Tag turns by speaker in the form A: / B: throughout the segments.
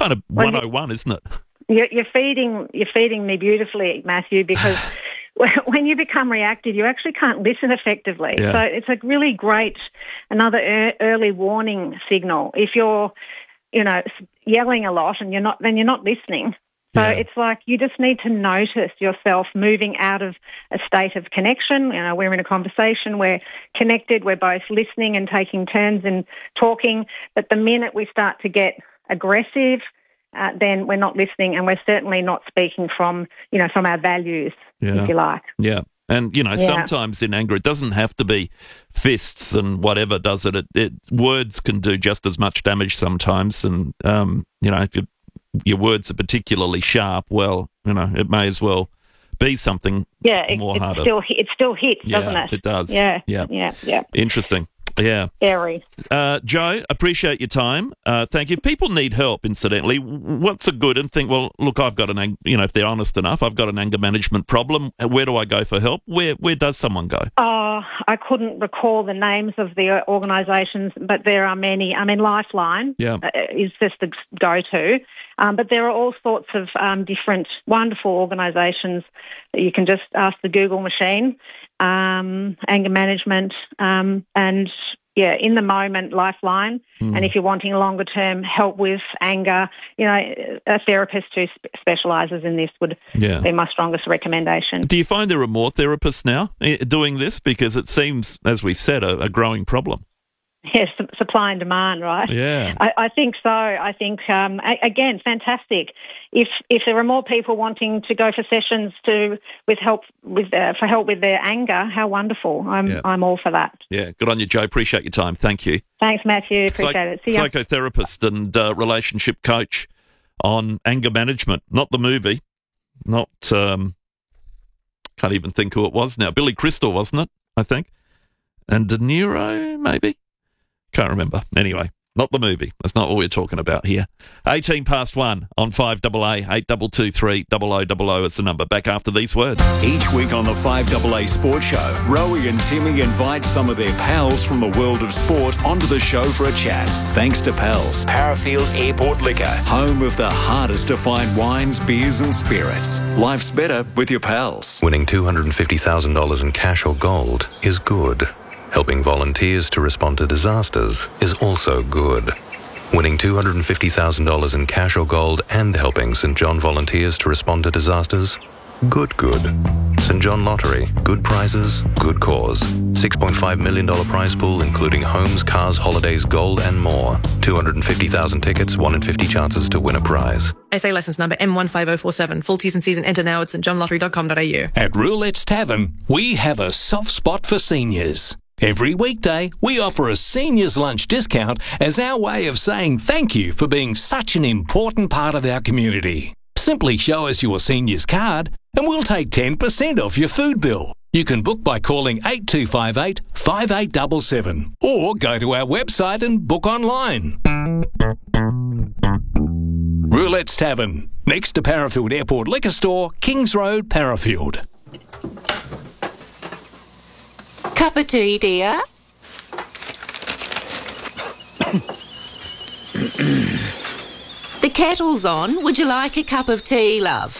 A: kind of 101, isn't it?
B: You're feeding me beautifully, Matthew, because when you become reactive, you actually can't listen effectively.
A: Yeah.
B: So it's a really great, another early warning signal. If you're, yelling a lot and you're not listening. So it's like you just need to notice yourself moving out of a state of connection. We're in a conversation, we're connected, we're both listening and taking turns in talking. But the minute we start to get aggressive, then we're not listening, and we're certainly not speaking from our values, if you like.
A: Yeah. And, sometimes in anger, it doesn't have to be fists and whatever, does it? Words can do just as much damage sometimes. And, if your words are particularly sharp, well, it may as well be something more harder.
B: It still hits, doesn't it?
A: It does.
B: Yeah.
A: Interesting. Yeah.
B: Scary.
A: Jo, appreciate your time. Thank you. People need help, incidentally. What's a good and think, well, look, I've got if they're honest enough, I've got an anger management problem. Where do I go for help? Where does someone go?
B: I couldn't recall the names of the organisations, but there are many. I mean, Lifeline is just the go-to. But there are all sorts of different wonderful organisations that you can just ask the Google machine, anger management, and in the moment, Lifeline. And if you're wanting longer-term help with anger, a therapist who specialises in this would be my strongest recommendation.
A: Do you find there are more therapists now doing this? Because it seems, as we've said, a growing problem.
B: Yes, supply and demand, right?
A: Yeah.
B: I think so. I think, again, fantastic. If there are more people wanting to go for sessions for help with their anger, how wonderful. I'm all for that.
A: Yeah, good on you, Jo. Appreciate your time. Thank you.
B: Thanks, Matthew. Appreciate it. See ya.
A: Psychotherapist and relationship coach on anger management. Not the movie. Not, can't even think who it was now. Billy Crystal, wasn't it, I think? And De Niro, maybe? Can't remember. Anyway, not the movie. That's not what we're talking about here. 1 on 5AA 8223 0000 is the number. Back after these words.
C: Each week on the 5AA Sports Show, Rowie and Timmy invite some of their pals from the world of sport onto the show for a chat. Thanks to Pals, Parafield Airport Liquor, home of the hardest to find wines, beers and spirits. Life's better with your pals.
D: Winning $250,000 in cash or gold is good. Helping volunteers to respond to disasters is also good. Winning $250,000 in cash or gold and helping St John volunteers to respond to disasters? Good. St John Lottery. Good prizes, good cause. $6.5 million prize pool including homes, cars, holidays, gold and more. 250,000 tickets, 1 in 50 chances to win a prize.
E: SA licence number M15047. Full T's and C's and enter now at stjohnlottery.com.au.
C: At Roulette's Tavern, we have a soft spot for seniors. Every weekday, we offer a seniors lunch discount as our way of saying thank you for being such an important part of our community. Simply show us your seniors card and we'll take 10% off your food bill. You can book by calling 8258 5877 or go to our website and book online. Roulette's Tavern, next to Parafield Airport Liquor Store, Kings Road, Parafield.
F: Cup of tea, dear? The kettle's on. Would you like a cup of tea, love?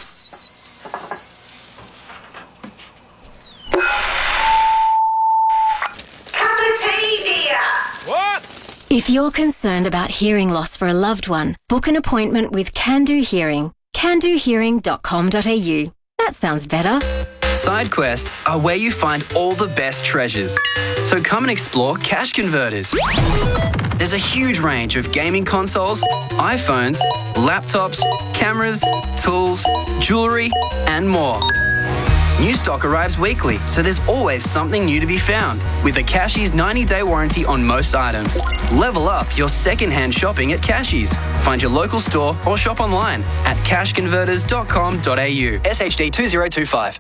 F: Cup of tea, dear.
G: What?
H: If you're concerned about hearing loss for a loved one, book an appointment with Can Do Hearing. candohearing.com.au. That sounds better.
I: Side quests are where you find all the best treasures. So come and explore Cash Converters. There's a huge range of gaming consoles, iPhones, laptops, cameras, tools, jewellery, and more. New stock arrives weekly, so there's always something new to be found. With a Cashies 90-day warranty on most items. Level up your second-hand shopping at Cashies. Find your local store or shop online at cashconverters.com.au. SHD 2025.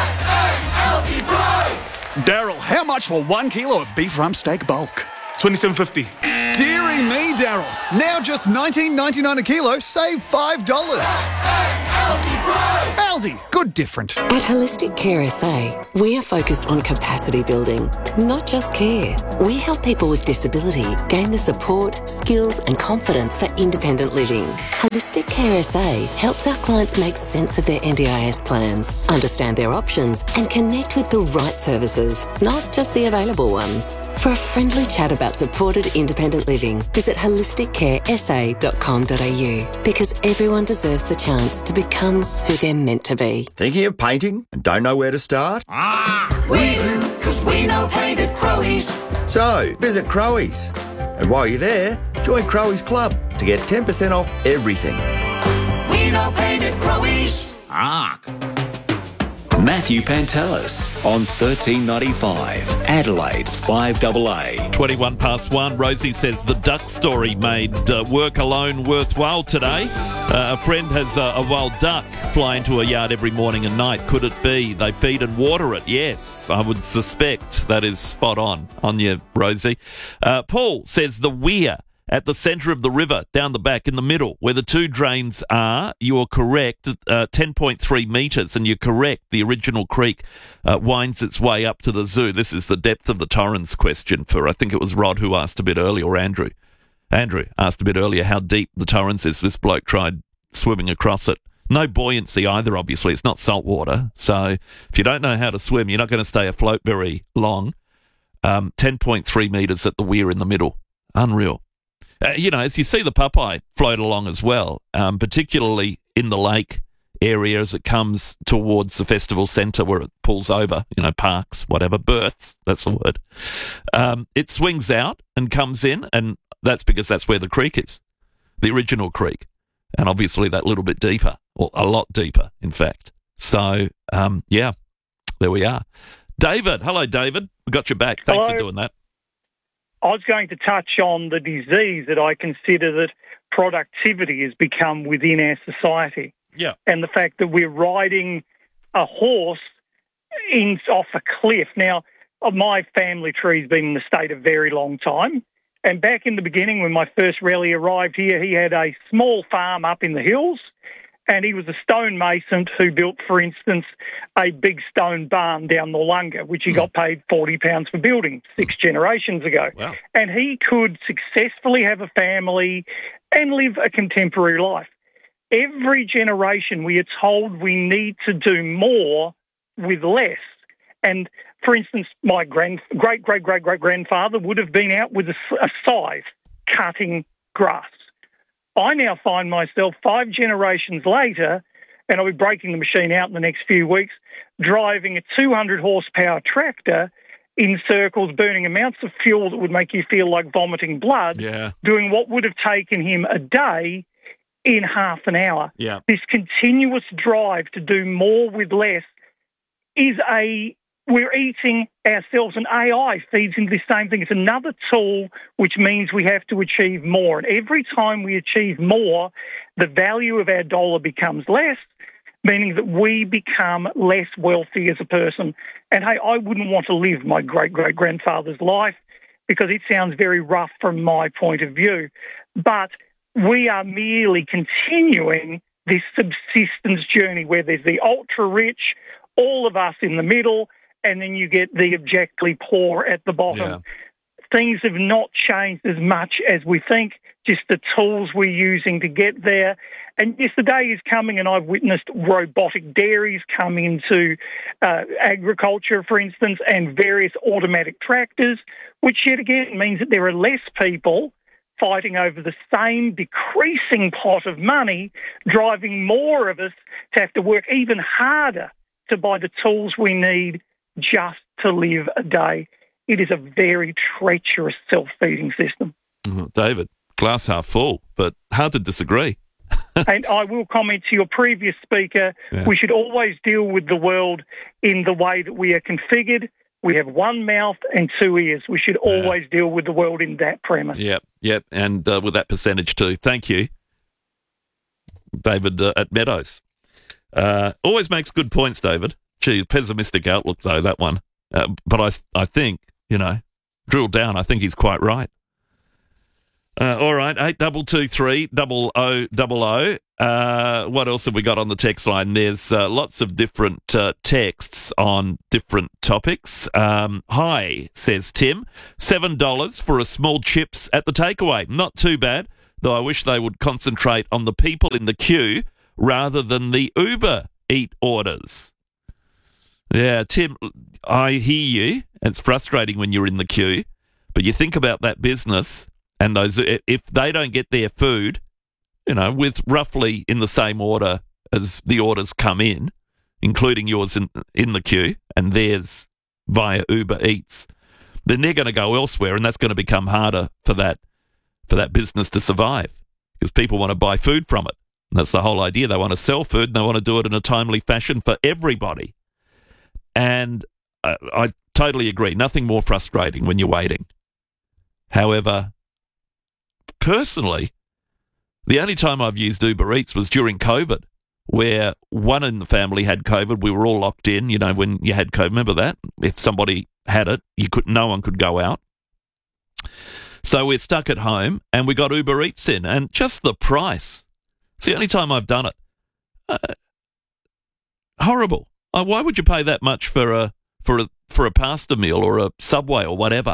J: Daryl, how much for 1 kilo of beef rump steak bulk?
G: $27.50.
J: Dearie me, Daryl. Now just $19.99 a kilo, save $5. Aldi, good different.
G: At Holistic Care SA, we are focused on capacity building, not just care. We help people with disability gain the support, skills and confidence for independent living. Holistic Care SA helps our clients make sense of their NDIS plans, understand their options and connect with the right services, not just the available ones. For a friendly chat about supported independent living, visit holisticcaresa.com.au because everyone deserves the chance to become who they're meant to be.
K: Thinking of painting and don't know where to start?
L: We do, because we know paint at Crowe's.
K: So, visit Crowe's. And while you're there, join Crowe's Club to get 10% off everything.
L: We know paint at Crowe's.
C: Matthew Pantelis on 1395, Adelaide's 5AA.
A: 21 past 1. Rosie says the duck story made work alone worthwhile today. A friend has a wild duck fly into a yard every morning and night. Could it be they feed and water it? Yes, I would suspect that is spot on you, Rosie. Paul says the weir at the centre of the river, down the back, in the middle, where the two drains are, you're correct, 10.3 metres, and you're correct, the original creek winds its way up to the zoo. This is the depth of the Torrens question for, I think it was Rod who asked a bit earlier, or Andrew. Andrew asked a bit earlier how deep the Torrens is. This bloke tried swimming across it. No buoyancy either, obviously. It's not salt water. So if you don't know how to swim, you're not going to stay afloat very long. 10.3 metres at the weir in the middle. Unreal. As you see the Popeye float along as well, particularly in the lake area as it comes towards the festival centre where it pulls over, parks, whatever, berths, that's the word. It swings out and comes in, and that's because that's where the creek is, the original creek, and obviously that little bit deeper, or a lot deeper, in fact. So, there we are. David, hello, David. We got you back. Thanks for doing that.
M: I was going to touch on the disease that I consider that productivity has become within our society.
A: Yeah.
M: And the fact that we're riding a horse off a cliff. Now, my family tree's been in the state a very long time. And back in the beginning, when my first rally arrived here, he had a small farm up in the hills. And he was a stonemason who built, for instance, a big stone barn down Noarlunga, which he got paid £40 for building 6 generations ago.
A: Wow.
M: And he could successfully have a family and live a contemporary life. Every generation we are told we need to do more with less. And, for instance, my great-great-great-great-grandfather would have been out with a scythe cutting grass. I now find myself 5 generations later, and I'll be breaking the machine out in the next few weeks, driving a 200-horsepower tractor in circles, burning amounts of fuel that would make you feel like vomiting blood, doing what would have taken him a day in half an hour.
A: Yeah.
M: This continuous drive to do more with less is we're eating ourselves, and AI feeds into the same thing. It's another tool which means we have to achieve more. And every time we achieve more, the value of our dollar becomes less, meaning that we become less wealthy as a person. And, hey, I wouldn't want to live my great-great-grandfather's life because it sounds very rough from my point of view. But we are merely continuing this subsistence journey where there's the ultra-rich, all of us in the middle, and then you get the abjectly poor at the bottom.
A: Yeah.
M: Things have not changed as much as we think, just the tools we're using to get there. And yes, the day is coming, and I've witnessed robotic dairies come into agriculture, for instance, and various automatic tractors, which yet again means that there are less people fighting over the same decreasing pot of money, driving more of us to have to work even harder to buy the tools we need just to live a day. It is a very treacherous self-feeding system.
A: David, glass half full, but hard to disagree.
M: And I will comment to your previous speaker, we should always deal with the world in the way that we are configured. We have one mouth and 2 ears. We should always deal with the world in that premise.
A: Yep, and with that percentage too. Thank you, David at Meadows. Always makes good points, David. Gee, pessimistic outlook, though, that one. But I think, drill down, I think he's quite right. All right, 8223 0000. What else have we got on the text line? There's lots of different texts on different topics. Hi, says Tim. $7 for a small chips at the takeaway. Not too bad, though I wish they would concentrate on the people in the queue rather than the Uber Eat orders. Yeah, Tim, I hear you. It's frustrating when you're in the queue, but you think about that business and those, if they don't get their food, with roughly in the same order as the orders come in, including yours in the queue and theirs via Uber Eats, then they're going to go elsewhere, and that's going to become harder for that business to survive because people want to buy food from it. And that's the whole idea. They want to sell food and they want to do it in a timely fashion for everybody. And I totally agree. Nothing more frustrating when you're waiting. However, personally, the only time I've used Uber Eats was during COVID, where one in the family had COVID. We were all locked in, when you had COVID. Remember that? If somebody had it, no one could go out. So we're stuck at home and we got Uber Eats in, and just the price. It's the only time I've done it. Horrible. Why would you pay that much for a pasta meal or a Subway or whatever?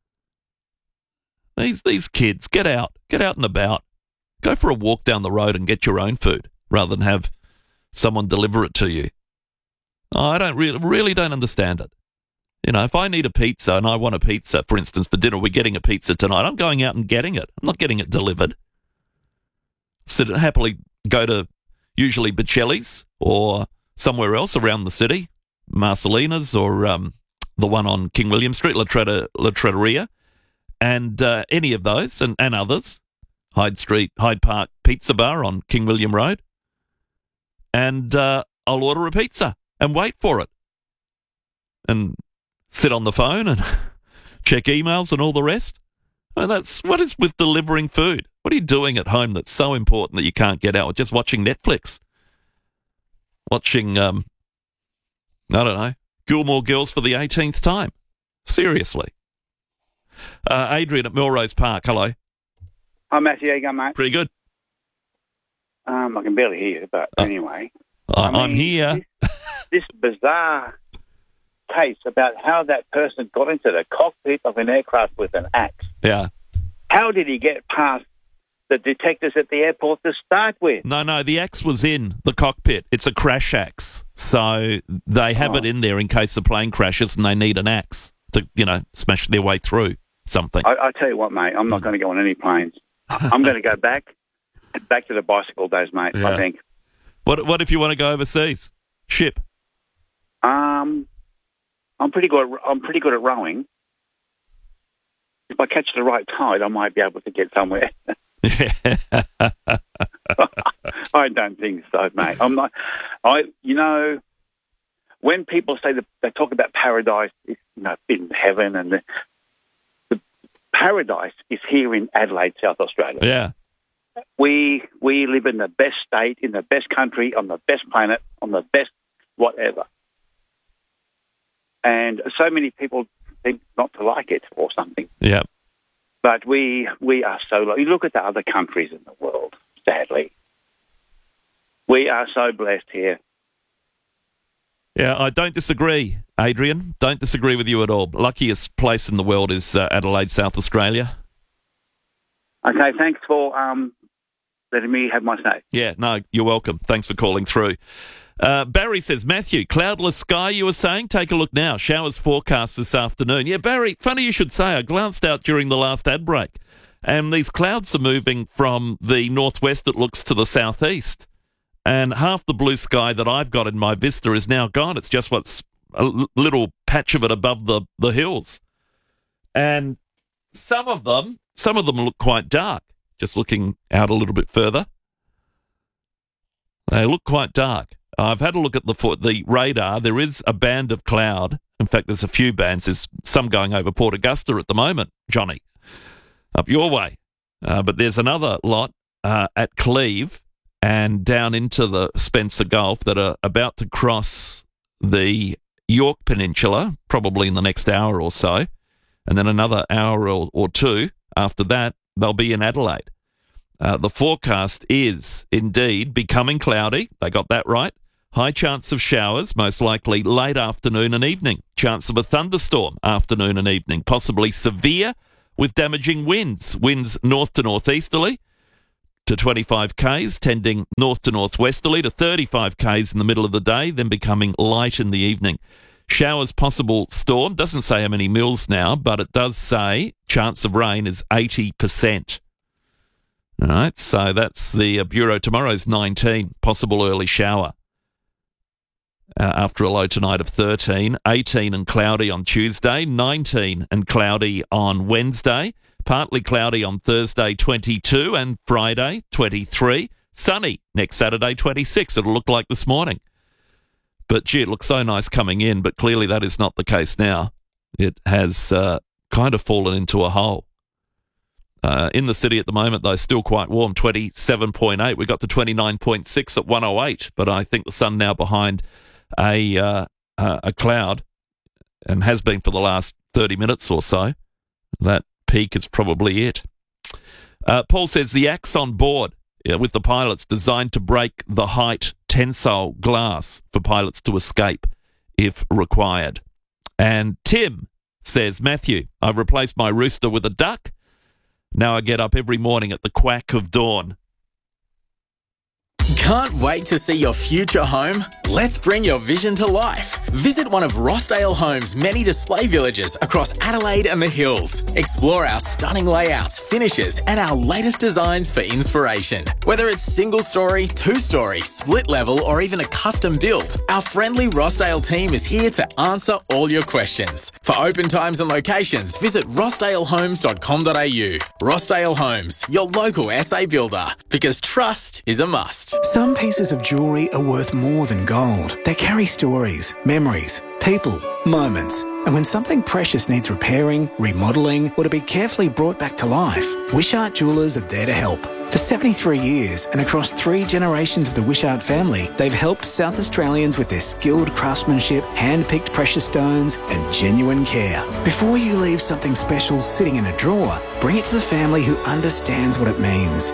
A: These kids, get out and about. Go for a walk down the road and get your own food rather than have someone deliver it to you. I don't really don't understand it. If I need a pizza and I want a pizza, for instance, for dinner, we're getting a pizza tonight, I'm going out and getting it. I'm not getting it delivered. Happily go to usually Bocelli's or somewhere else around the city, Marcelina's or the one on King William Street, La Trattoria, and any of those and others, Hyde Park Pizza Bar on King William Road, and I'll order a pizza and wait for it and sit on the phone and check emails and all the rest. That's what is with delivering food. What are you doing at home that's so important that you can't get out? Just watching Netflix, watching I don't know, Gilmore Girls for the 18th time. Seriously. Adrian at Melrose Park. Hello.
N: Hi, Matthew. How you going, mate?
A: Pretty good.
N: I can barely hear you, but anyway.
A: I'm here.
N: This bizarre case about how that person got into the cockpit of an aircraft with an axe.
A: Yeah.
N: How did he get past the detectives at the airport to start with?
A: No, the axe was in the cockpit. It's a crash axe. So they have it in there in case the plane crashes and they need an axe to, smash their way through something.
N: I tell you what, mate, I'm not going to go on any planes. I'm going to go back to the bicycle days, mate, yeah. I think.
A: What if you want to go overseas? Ship?
N: I'm pretty good at rowing. If I catch the right tide, I might be able to get somewhere. I don't think so, mate. I'm not. When people say that they talk about paradise, it's in heaven, and the paradise is here in Adelaide, South Australia.
A: Yeah.
N: We live in the best state, in the best country, on the best planet, on the best whatever. And so many people think not to like it or something.
A: Yeah.
N: But we are so low. You look at the other countries in the world, sadly. We are so blessed here.
A: Yeah, I don't disagree, Adrian. Don't disagree with you at all. Luckiest place in the world is Adelaide, South Australia.
N: Okay, thanks for letting me have my say.
A: Yeah, no, you're welcome. Thanks for calling through. Barry says, Matthew, cloudless sky you were saying? Take a look now. Showers forecast this afternoon. Yeah, Barry, funny you should say. I glanced out during the last ad break, and these clouds are moving from the northwest, it looks, to the southeast. And half the blue sky that I've got in my vista is now gone. It's just what's a little patch of it above the hills. And some of them look quite dark. Just looking out a little bit further. They look quite dark. I've had a look at the radar. There is a band of cloud. In fact, there's a few bands. There's some going over Port Augusta at the moment, Johnny, up your way. But there's another lot at Cleve and down into the Spencer Gulf that are about to cross the York Peninsula, probably in the next hour or so, and then another hour or two after that they'll be in Adelaide. The forecast is indeed becoming cloudy. They got that right. High chance of showers, most likely late afternoon and evening. Chance of a thunderstorm afternoon and evening, possibly severe with damaging winds. Winds north to northeasterly to 25 k's, tending north to northwesterly to 35 k's in the middle of the day, then becoming light in the evening. Showers possible storm. Doesn't say how many mils now, but it does say chance of rain is 80%. All right, so that's the Bureau. Tomorrow's 19, possible early shower. After a low tonight of 13, 18 and cloudy on Tuesday, 19 and cloudy on Wednesday, partly cloudy on Thursday, 22, and Friday, 23. Sunny next Saturday, 26. It'll look like this morning. But, gee, it looks so nice coming in, but clearly that is not the case now. It has kind of fallen into a hole. In the city at the moment, though, still quite warm, 27.8. We got to 29.6 at 1:08, but I think the sun now behind a cloud, and has been for the last 30 minutes or so. That peak is probably it. Paul says the axe on board with the pilots designed to break the height tensile glass for pilots to escape if required. And Tim says, Matthew, I've replaced my rooster with a duck. Now I get up every morning at the quack of dawn.
O: Can't wait to see your future home? Let's bring your vision to life. Visit one of Rossdale Homes' many display villages across Adelaide and the Hills. Explore our stunning layouts, finishes, and our latest designs for inspiration. Whether it's single story, two-story, split level, or even a custom build, our friendly Rossdale team is here to answer all your questions. For open times and locations, visit rossdalehomes.com.au. Rossdale Homes, your local SA builder, because trust is a must.
P: Some pieces of jewellery are worth more than gold. They carry stories, memories, people, moments. And when something precious needs repairing, remodelling, or to be carefully brought back to life, Wishart Jewellers are there to help. For 73 years and across 3 generations of the Wishart family, they've helped South Australians with their skilled craftsmanship, hand-picked precious stones and genuine care. Before you leave something special sitting in a drawer, bring it to the family who understands what it means.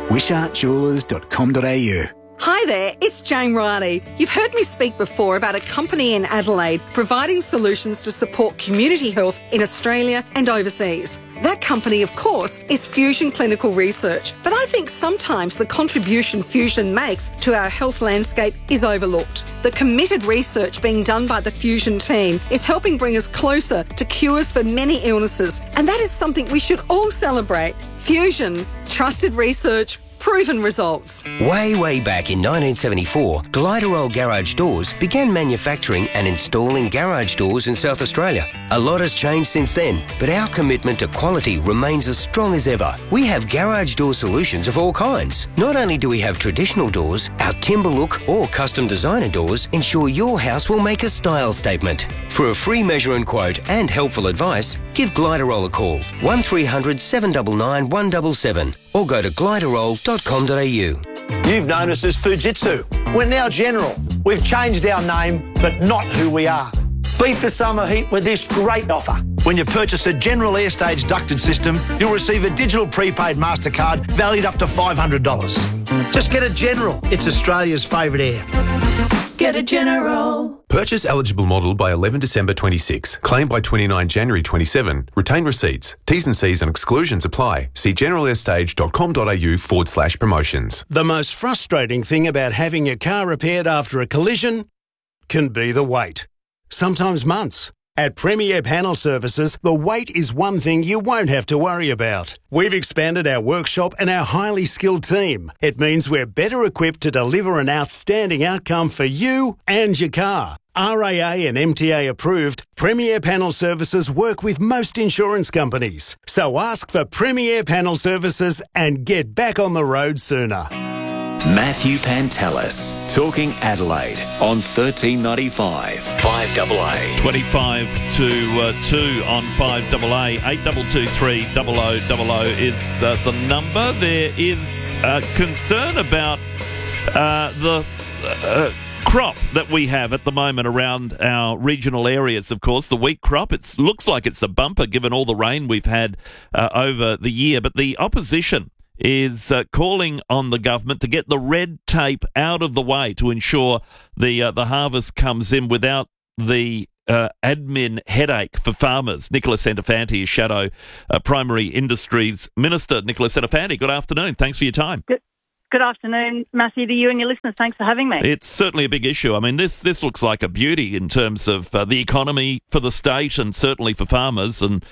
P: WishartJewellers.com.au.
Q: Hi there, it's Jane Riley. You've heard me speak before about a company in Adelaide providing solutions to support community health in Australia and overseas. That company, of course, is Fusion Clinical Research, but I think sometimes the contribution Fusion makes to our health landscape is overlooked. The committed research being done by the Fusion team is helping bring us closer to cures for many illnesses, and that is something we should all celebrate. Fusion, trusted research, proven results.
R: Way back in 1974, Gliderol Garage Doors began manufacturing and installing garage doors in South Australia. A lot has changed since then, but our commitment to quality remains as strong as ever. We have garage door solutions of all kinds. Not only do we have traditional doors, our timber look or custom designer doors ensure your house will make a style statement. For a free measure and quote and helpful advice, give Gliderol a call, 1300 799 177, or go to gliderol.com.au.
S: You've known us as Fujitsu. We're now General. We've changed our name, but not who we are. Beat the summer heat with this great offer. When you purchase a General Airstage ducted system, you'll receive a digital prepaid MasterCard valued up to $500. Just get a General. It's Australia's favourite air.
L: Get a General.
T: Purchase eligible model by 11 December 26. Claim by 29 January 27. Retain receipts. T's and C's and exclusions apply. See generalairstage.com.au/promotions.
U: The most frustrating thing about having your car repaired after a collision can be the wait. Sometimes months. At Premier Panel Services, the wait is one thing you won't have to worry about. We've expanded our workshop and our highly skilled team. It means we're better equipped to deliver an outstanding outcome for you and your car. RAA and MTA approved, Premier Panel Services work with most insurance companies. So ask for Premier Panel Services and get back on the road sooner.
C: Matthew Pantelis, talking Adelaide on 1395 5AA.
A: 25 to 2 on 5AA. 8223 0000 is the number. There is concern about the crop that we have at the moment around our regional areas, of course, the wheat crop. It looks like it's a bumper given all the rain we've had over the year, but the opposition is calling on the government to get the red tape out of the way to ensure the harvest comes in without the admin headache for farmers. Nicola Centofanti is Shadow Primary Industries Minister. Nicola Centofanti, good afternoon. Thanks for your time.
B: Good afternoon, Matthew, to you and your listeners. Thanks for having me.
A: It's certainly a big issue. I mean, this looks like a beauty in terms of the economy for the state and certainly for farmers. And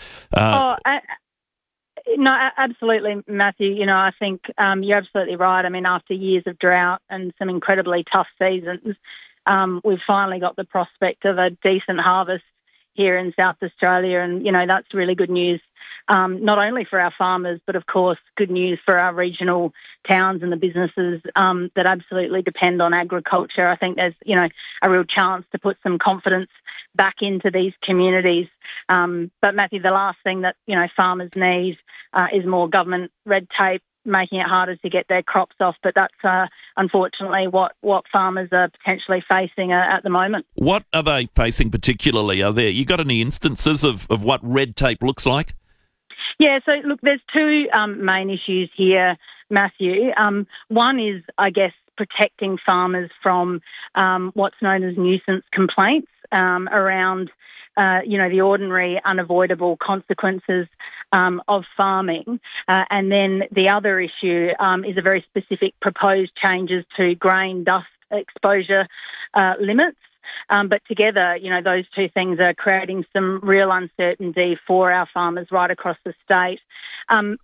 B: no, absolutely, Matthew. You know, I think you're absolutely right. I mean, after years of drought and some incredibly tough seasons, we've finally got the prospect of a decent harvest here in South Australia, and, you know, that's really good news, not only for our farmers, but, of course, good news for our regional towns and the businesses that absolutely depend on agriculture. I think there's, you know, a real chance to put some confidence back into these communities. But, Matthew, the last thing that, you know, farmers need is more government red tape, making it harder to get their crops off, but that's unfortunately what farmers are potentially facing at the moment.
A: What are they facing particularly? You got any instances of what red tape looks like?
B: Yeah, so look, there's two main issues here, Matthew. One is, I guess, protecting farmers from what's known as nuisance complaints around the ordinary unavoidable consequences of farming. And then the other issue is a very specific proposed changes to grain dust exposure limits. But together, you know, those two things are creating some real uncertainty for our farmers right across the state. On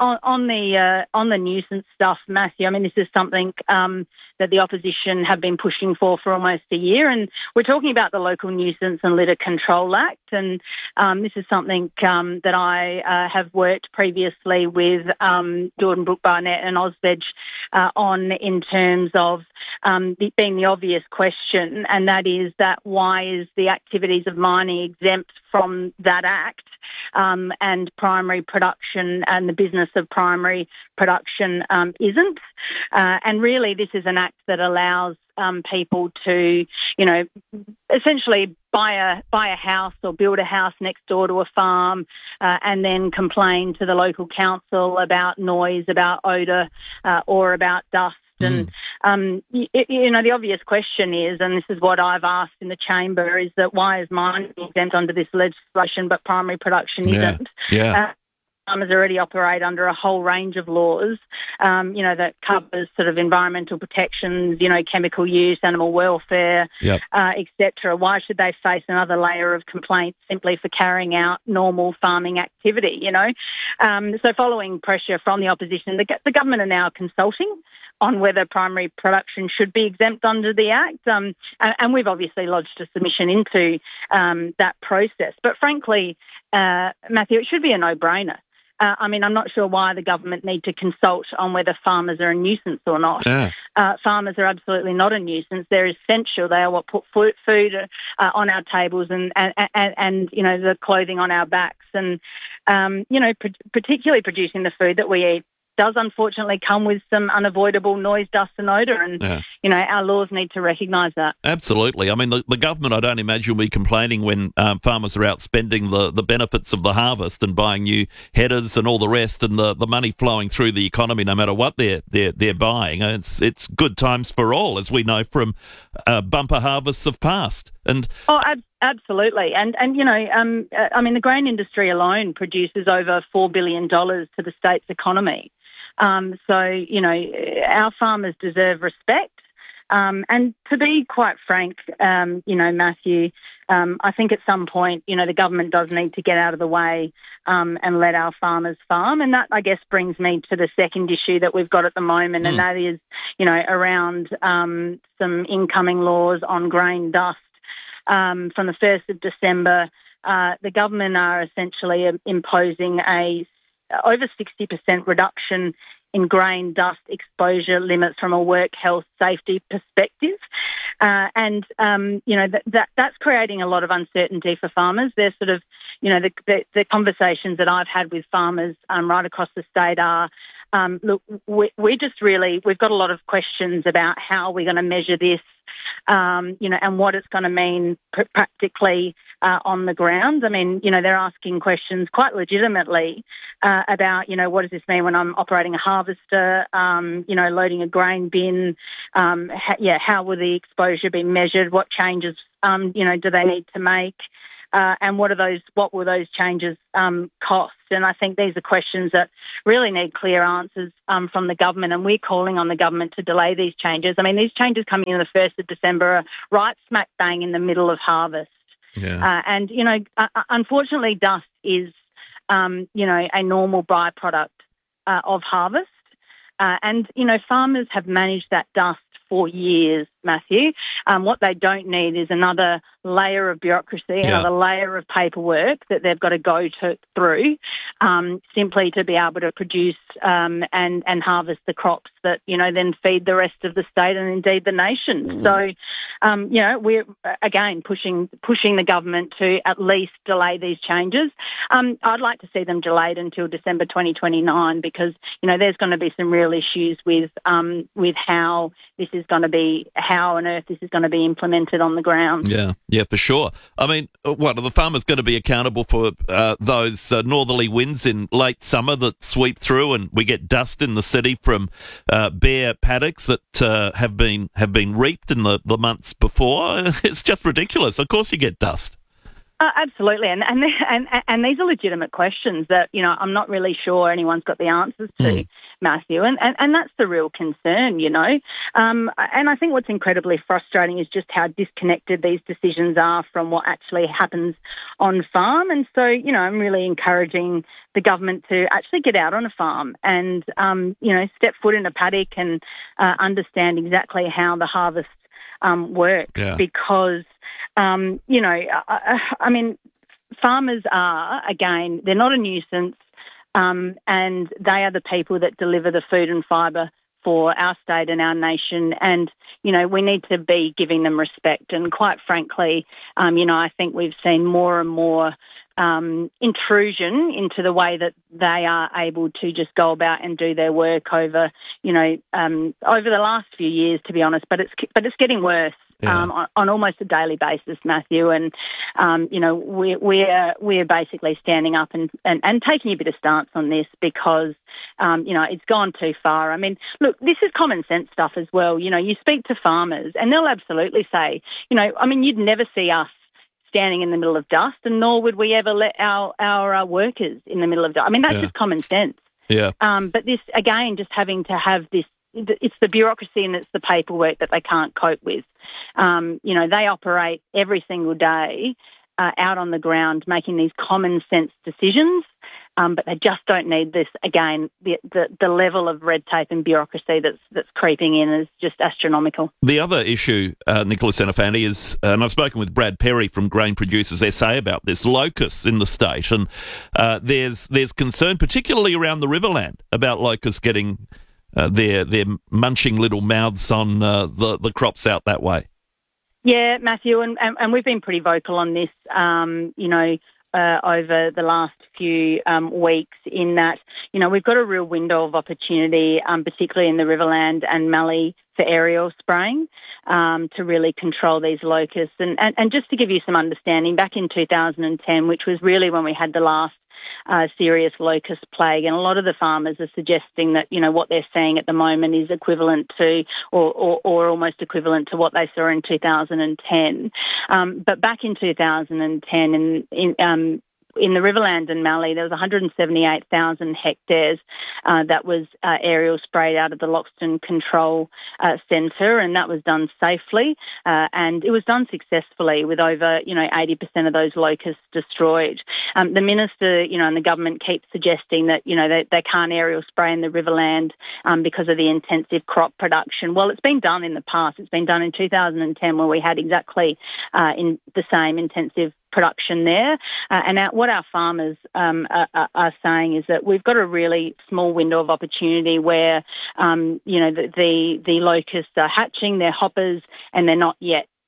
B: the nuisance stuff, Matthew, I mean, this is something that the opposition have been pushing for almost a year, and we're talking about the Local Nuisance and Litter Control Act, and this is something that I have worked previously with Jordan Brook Barnett and Ozveg on in terms of being the obvious question, and that is that why is the activities of mining exempt from that act, and primary production and the business of primary production isn't. And really this is an act that allows people to, you know, essentially buy a house or build a house next door to a farm and then complain to the local council about noise, about odour or about dust. And, you know, the obvious question is, and this is what I've asked in the chamber, is that why is mining exempt under this legislation but primary production isn't? Farmers already operate under a whole range of laws, you know, that covers sort of environmental protections, you know, chemical use, animal welfare, etc. Why should they face another layer of complaints simply for carrying out normal farming activity, you know? So following pressure from the opposition, the government are now consulting on whether primary production should be exempt under the Act. And we've obviously lodged a submission into that process. But frankly, Matthew, it should be a no-brainer. I mean, I'm not sure why the government need to consult on whether farmers are a nuisance or not. Farmers are absolutely not a nuisance. They're essential. They are what put food on our tables and you know, the clothing on our backs. And, you know, particularly producing the food that we eat does unfortunately come with some unavoidable noise, dust and odour, and, you know, our laws need to recognise that.
A: Absolutely. I mean, the government, I don't imagine, will be complaining when farmers are out spending the benefits of the harvest and buying new headers and all the rest, and the money flowing through the economy no matter what they're buying. It's good times for all, as we know from bumper harvests of past. And
B: absolutely. And you know, I mean, the grain industry alone produces over $4 billion to the state's economy. So, you know, our farmers deserve respect. And to be quite frank, you know, Matthew, I think at some point, you know, the government does need to get out of the way and let our farmers farm. And that, I guess, brings me to the second issue that we've got at the moment, and that is, you know, around some incoming laws on grain dust. From the 1st of December, the government are essentially imposing a over 60% reduction in grain dust exposure limits from a work health safety perspective. And you know, that's creating a lot of uncertainty for farmers. They're sort of, you know, the conversations that I've had with farmers right across the state are, look, we've got a lot of questions about how we're going to measure this. and what it's going to mean practically on the ground. I mean, they're asking questions quite legitimately about, what does this mean when I'm operating a harvester, loading a grain bin, how will the exposure be measured, what changes, do they need to make? And what will those changes cost? And I think these are questions that really need clear answers from the government, and we're calling on the government to delay these changes. I mean, these changes coming in the 1st of December are right smack bang in the middle of harvest.
A: Yeah.
B: And, unfortunately, dust is, a normal byproduct of harvest. And farmers have managed that dust for years, Matthew. What they don't need is another layer of bureaucracy, another layer of paperwork that they've got to go through simply to be able to produce and harvest the crops that, then feed the rest of the state and indeed the nation. So, we're, again, pushing the government to at least delay these changes. I'd like to see them delayed until December 2029 because, there's going to be some real issues with how this is going to be, how on earth this is going to be implemented on the ground.
A: Yeah, for sure. I mean, what are the farmers going to be accountable for those northerly winds in late summer that sweep through, and we get dust in the city from bare paddocks that have been reaped in the months before? It's just ridiculous. Of course, you get dust.
B: Absolutely, and these are legitimate questions that I'm not really sure anyone's got the answers to, Matthew, and that's the real concern, And I think what's incredibly frustrating is just how disconnected these decisions are from what actually happens on farm. And so, I'm really encouraging the government to actually get out on a farm and step foot in a paddock and understand exactly how the harvest works because. I mean, farmers are, again, they're not a nuisance, and they are the people that deliver the food and fibre for our state and our nation. And, we need to be giving them respect. And quite frankly, I think we've seen more and more intrusion into the way that they are able to just go about and do their work over the last few years, to be honest. But it's getting worse. On almost a daily basis, Matthew, and we're basically standing up and taking a bit of stance on this because it's gone too far. I mean, look, this is common sense stuff as well. You speak to farmers and they'll absolutely say, you'd never see us standing in the middle of dust, and nor would we ever let our workers in the middle of dust. I mean, that's just common sense.
A: Yeah.
B: But this again, just having to have this. It's the bureaucracy and it's the paperwork that they can't cope with. They operate every single day out on the ground making these common sense decisions, but they just don't need this. Again, the level of red tape and bureaucracy that's creeping in is just astronomical.
A: The other issue, Nicola Senafani, is, and I've spoken with Brad Perry from Grain Producers SA about this, locusts in the state, and there's concern, particularly around the Riverland, about locusts getting their munching little mouths on the crops out that way.
B: Yeah, Matthew, and we've been pretty vocal on this, over the last few weeks in that, we've got a real window of opportunity, particularly in the Riverland and Mallee for aerial spraying to really control these locusts. And just to give you some understanding, back in 2010, which was really when we had the last serious locust plague, and a lot of the farmers are suggesting that what they're seeing at the moment is equivalent to or almost equivalent to what they saw in 2010. But back in 2010, in the Riverland and Mallee, there was 178,000 hectares that was aerial sprayed out of the Loxton Control Centre, and that was done safely, and it was done successfully with over 80% of those locusts destroyed. The minister, and the government keeps suggesting that they can't aerial spray in the Riverland because of the intensive crop production. Well, it's been done in the past. It's been done in 2010 where we had exactly in the same intensive production there. And what our farmers are saying is that we've got a really small window of opportunity where, the locusts are hatching, they're hoppers, and they're not yet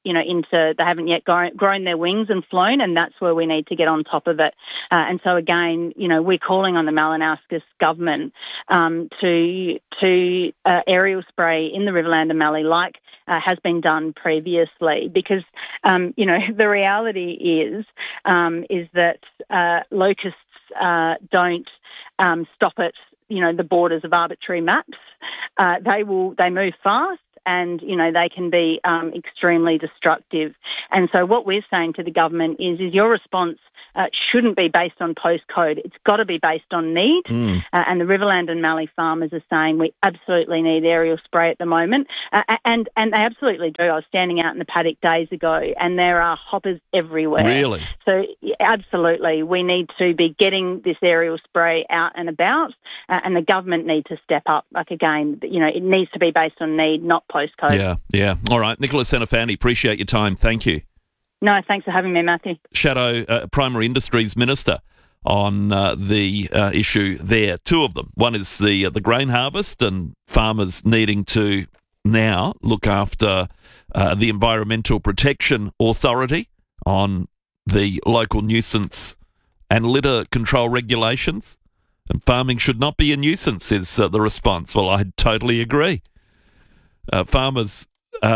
B: they haven't yet grown their wings and flown, and that's where we need to get on top of it. And so again, we're calling on the Malinauskas government to aerial spray in the Riverland and Mallee like has been done previously, because the reality is that locusts don't stop at the borders of arbitrary maps. They move fast, and they can be extremely destructive. And so what we're saying to the government is your response shouldn't be based on postcode. It's got to be based on need. And the Riverland and Mallee farmers are saying we absolutely need aerial spray at the moment. And they absolutely do. I was standing out in the paddock days ago, and there are hoppers everywhere.
A: Really?
B: So absolutely, we need to be getting this aerial spray out and about, and the government need to step up. Like, again, it needs to be based on need, not postcode.
A: Yeah. All right. Nicola Senafani, appreciate your time. Thank you.
B: No, thanks for having me, Matthew.
A: Shadow Primary Industries Minister on the issue there. Two of them. One is the grain harvest and farmers needing to now look after the Environmental Protection Authority on the local nuisance and litter control regulations. And farming should not be a nuisance, is the response. Well, I totally agree. Farmers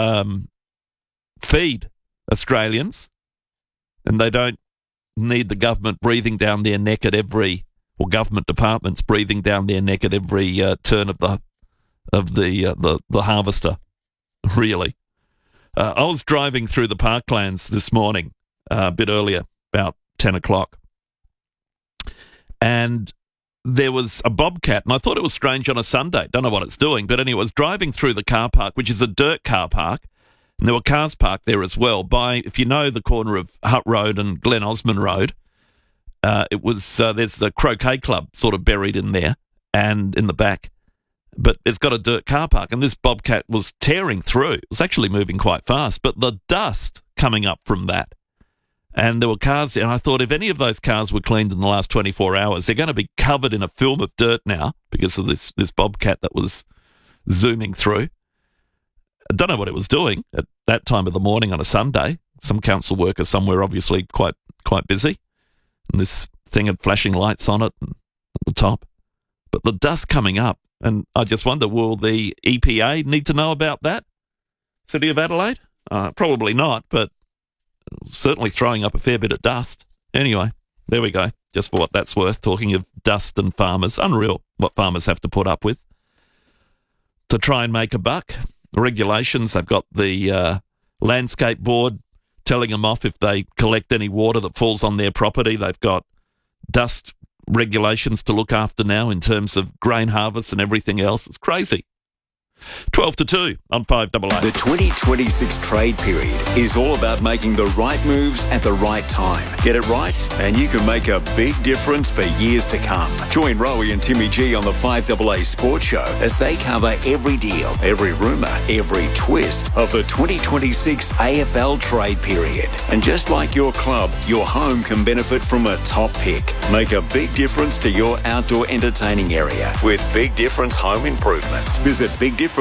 A: feed Australians, and they don't need the government breathing down their neck at every, or government departments breathing down their neck at every turn of the harvester. Really, I was driving through the Parklands this morning, a bit earlier, about 10 o'clock, and there was a bobcat, and I thought it was strange on a Sunday. Don't know what it's doing, but anyway, I was driving through the car park, which is a dirt car park. And there were cars parked there as well. If you know the corner of Hutt Road and Glen Osmond Road, there's the Croquet Club sort of buried in there and in the back. But it's got a dirt car park, and this bobcat was tearing through. It was actually moving quite fast, but the dust coming up from that. And there were cars there, and I thought if any of those cars were cleaned in the last 24 hours, they're going to be covered in a film of dirt now because of this bobcat that was zooming through. I don't know what it was doing at that time of the morning on a Sunday. Some council worker somewhere obviously quite busy. And this thing had flashing lights on it and at the top. But the dust coming up, and I just wonder, will the EPA need to know about that? City of Adelaide? Probably not, but certainly throwing up a fair bit of dust. Anyway, there we go. Just for what that's worth, talking of dust and farmers. Unreal what farmers have to put up with to try and make a buck. Regulations, they've got the landscape board telling them off if they collect any water that falls on their property. They've got dust regulations to look after now in terms of grain harvest and everything else. It's crazy. 12 to 2 on 5AA.
D: The 2026 trade period is all about making the right moves at the right time. Get it right, and you can make a big difference for years to come. Join Rowie and Timmy G on the 5AA Sports Show as they cover every deal, every rumour, every twist of the 2026 AFL trade period. And just like your club, your home can benefit from a top pick. Make a big difference to your outdoor entertaining area with Big Difference Home Improvements. Visit bigdifference.com.au.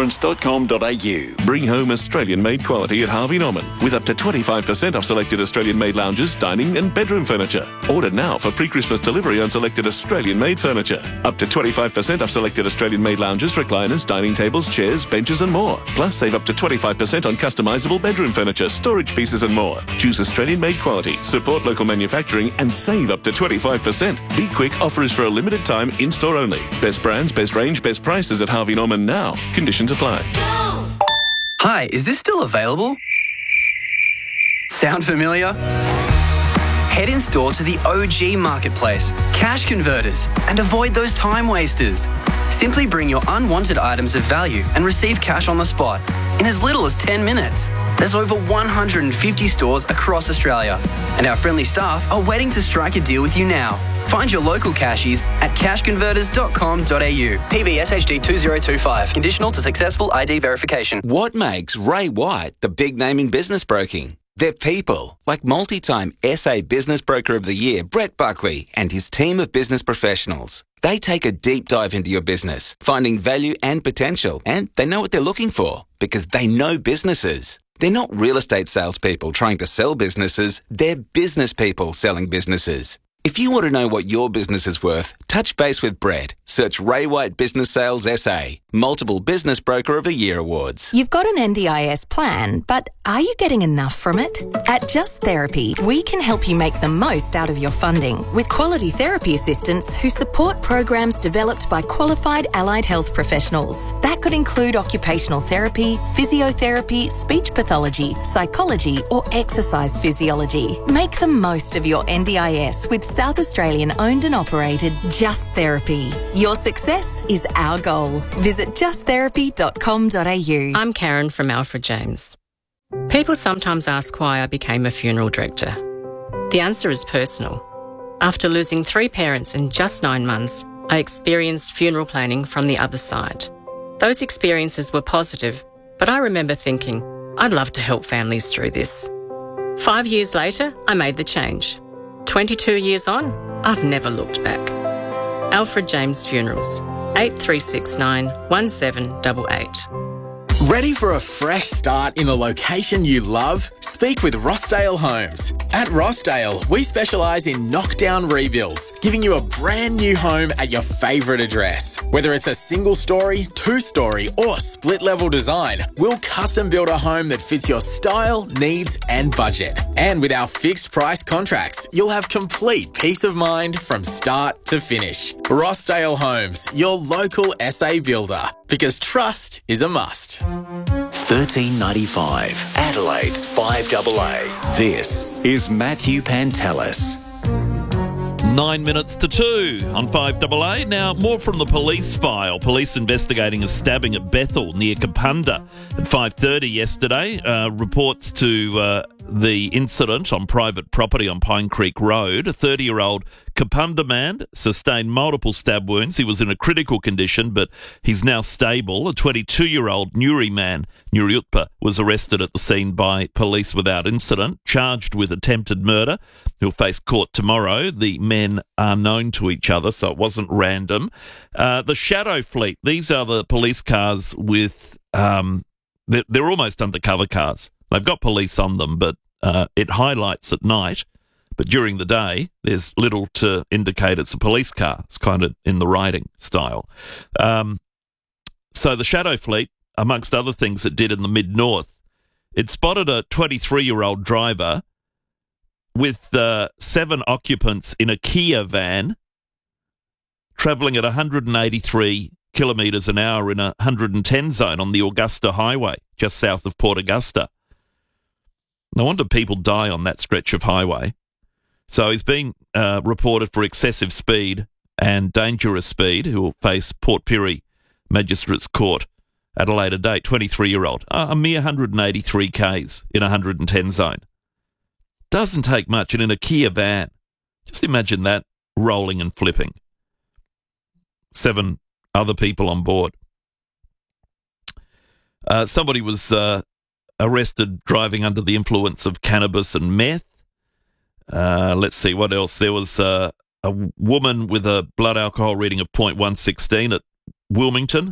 V: Bring home Australian-made quality at Harvey Norman with up to 25% off selected Australian-made lounges, dining and bedroom furniture. Order now for pre-Christmas delivery on selected Australian-made furniture. Up to 25% off selected Australian-made lounges, recliners, dining tables, chairs, benches and more. Plus, save up to 25% on customisable bedroom furniture, storage pieces and more. Choose Australian-made quality, support local manufacturing and save up to 25%. Be quick, offer is for a limited time, in-store only. Best brands, best range, best prices at Harvey Norman now. Conditions apply.
I: Hi, is this still available? Sound familiar? Head in store to the OG Marketplace, Cash Converters, and avoid those time wasters. Simply bring your unwanted items of value and receive cash on the spot in as little as 10 minutes. There's over 150 stores across Australia, and our friendly staff are waiting to strike a deal with you now. Find your local cashies at cashconverters.com.au. PBSHD 2025. Conditional to successful ID verification.
W: What makes Ray White the big name in business broking? They're people, like multi-time SA Business Broker of the Year, Brett Buckley, and his team of business professionals. They take a deep dive into your business, finding value and potential, and they know what they're looking for because they know businesses. They're not real estate salespeople trying to sell businesses, they're business people selling businesses. If you want to know what your business is worth, touch base with Brett. Search Ray White Business Sales SA. Multiple Business Broker of the Year awards.
E: You've got an NDIS plan, but are you getting enough from it? At Just Therapy, we can help you make the most out of your funding with quality therapy assistants who support programs developed by qualified allied health professionals. That could include occupational therapy, physiotherapy, speech pathology, psychology, or exercise physiology. Make the most of your NDIS with South Australian owned and operated Just Therapy. Your success is our goal. Visit justtherapy.com.au.
F: I'm Karen from Alfred James. People sometimes ask why I became a funeral director. The answer is personal. After losing 3 parents in just 9 months, I experienced funeral planning from the other side. Those experiences were positive, but I remember thinking, I'd love to help families through this. 5 years later, I made the change. 22 years on, I've never looked back. Alfred James Funerals, 8369 1788.
O: Ready for a fresh start in a location you love? Speak with Rossdale Homes. At Rossdale, we specialise in knockdown rebuilds, giving you a brand new home at your favourite address. Whether it's a single story, 2-story or split level design, we'll custom build a home that fits your style, needs and budget. And with our fixed price contracts, you'll have complete peace of mind from start to finish. Rossdale Homes, your local SA builder, because trust is a must.
D: $13.95, Adelaide's 5AA. This is Matthew Pantelis.
A: 9 minutes to 2 on 5AA. Now, more from the police file. Police investigating a stabbing at Bethel near Kapunda at 5:30 yesterday. Reports to the incident on private property on Pine Creek Road. A 30-year-old Kapunda man sustained multiple stab wounds. He was in a critical condition, but he's now stable. A 22-year-old Nuri man, Nuriutpa, was arrested at the scene by police without incident, charged with attempted murder. He'll face court tomorrow. The men are known to each other, so it wasn't random. The Shadow Fleet, these are the police cars with... they're almost undercover cars. They've got police on them, but it highlights at night. But during the day, there's little to indicate it's a police car. It's kind of in the riding style. So the Shadow Fleet, amongst other things it did in the mid-north, it spotted a 23-year-old driver with 7 occupants in a Kia van travelling at 183 kilometres an hour in a 110 zone on the Augusta Highway, just south of Port Augusta. No wonder people die on that stretch of highway. So he's being reported for excessive speed and dangerous speed. Who will face Port Pirie Magistrates Court at a later date. 23-year-old, a mere 183 k's in a 110 zone. Doesn't take much, and in a Kia van. Just imagine that rolling and flipping. 7 other people on board. Somebody was arrested driving under the influence of cannabis and meth. Let's see, what else? There was a woman with a blood alcohol reading of 0.116 at Wilmington.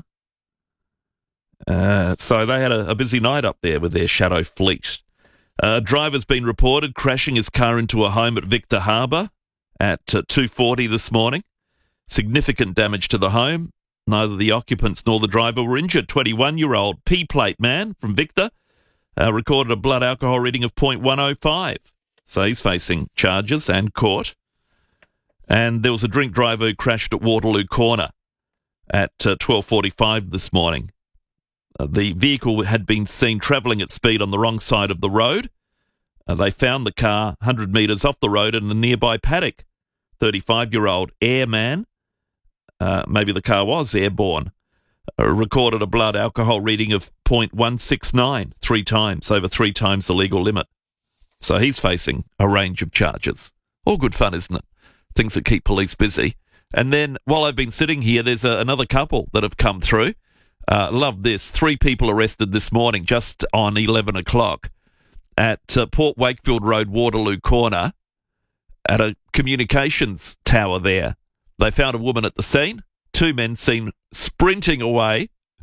A: So they had a busy night up there with their Shadow Fleet. A driver's been reported crashing his car into a home at Victor Harbour at 2:40 this morning. Significant damage to the home. Neither the occupants nor the driver were injured. 21-year-old P-plate man from Victor recorded a blood alcohol reading of 0.105. So he's facing charges and court. And there was a drink driver who crashed at Waterloo Corner at 12:45 this morning. The vehicle had been seen travelling at speed on the wrong side of the road. They found the car 100 metres off the road in a nearby paddock. 35-year-old airman, maybe the car was airborne, recorded a blood alcohol reading of 0.169 3 times, over 3 times the legal limit. So he's facing a range of charges. All good fun, isn't it? Things that keep police busy. And then while I've been sitting here, there's another couple that have come through. Love this. 3 people arrested this morning just on 11 o'clock at Port Wakefield Road, Waterloo Corner, at a communications tower there. They found a woman at the scene. 2 men seen sprinting away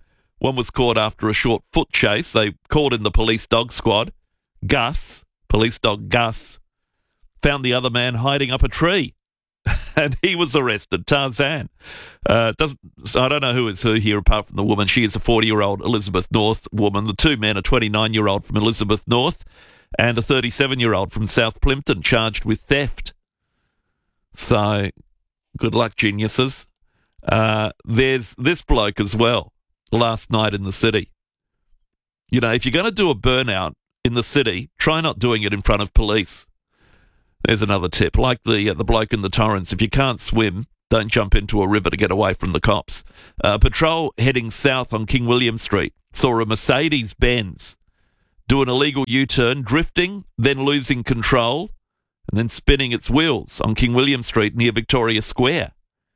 A: One was caught after a short foot chase. They called in the police dog squad. Police dog Gus, found the other man hiding up a tree. And he was arrested, Tarzan. I don't know who is who here apart from the woman. She is a 40-year-old Elizabeth North woman. The two men, a 29-year-old from Elizabeth North and a 37-year-old from South Plympton, charged with theft. So, good luck, geniuses. There's this bloke as well, last night in the city. You know, if you're going to do a burnout in the city, try not doing it in front of police. There's another tip. Like the bloke in the Torrens, if you can't swim, don't jump into a river to get away from the cops. Patrol heading south on King William Street saw a Mercedes-Benz do an illegal U-turn, drifting, then losing control, and then spinning its wheels on King William Street near Victoria Square.